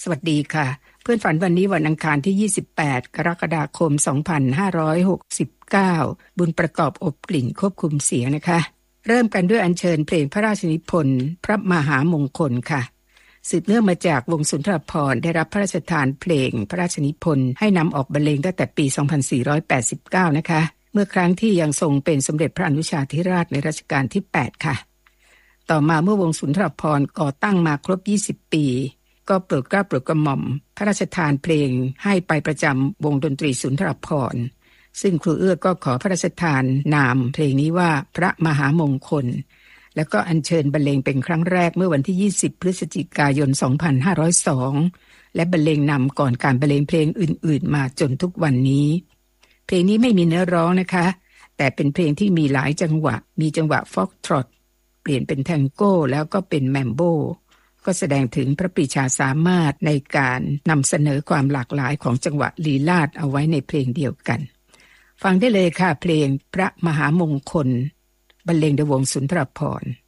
สวัสดีค่ะเพื่อนฝันวันนี้วันอังคารที่28กรกฎาคม2569บุญประกอบอบกลิ่นควบคุมเสียงนะคะเริ่มกันด้วยอัญเชิญเพลงพระราชนิพนธ์พระมหามงคลค่ะสืบเนื่องมาจากวงสุนทรภรณ์ได้รับพระราชทานเพลงพระราชนิพนธ์ให้นำออกบรรเลงตั้งแต่ปี2489นะคะเมื่อครั้งที่ยังทรงเป็นสมเด็จพระอนุชาธิราชในรัชกาลที่8ค่ะต่อมาเมื่อวงสุนทรภรณ์ก่อตั้งมาครบ20ปีก็โปรดเกล้าโปรดกระหม่อมพระราชทานเพลงให้ไปประจำวงดนตรีสุนทรภรณ์ซึ่งครูเอื้อก็ขอพระราชทานนามเพลงนี้ว่าพระมหามงคลแล้วก็อัญเชิญบรรเลงเป็นครั้งแรกเมื่อวันที่20พฤศจิกายน2502และบรรเลงนำก่อนการบรรเลงเพลงอื่นๆมาจนทุกวันนี้เพลงนี้ไม่มีเนื้อร้องนะคะแต่เป็นเพลงที่มีหลายจังหวะมีจังหวะฟ็อกทรอตเปลี่ยนเป็นแทงโก้แล้วก็เป็นแมมโบก็แสดงถึงพระปรีชาสามารถในการนำเสนอความหลากหลายของจังหวะลีลาศเอาไว้ในเพลงเดียวกันฟังได้เลยค่ะเพลงพระมหามงคลบรรเลงโดยวงสุนทรภรณ์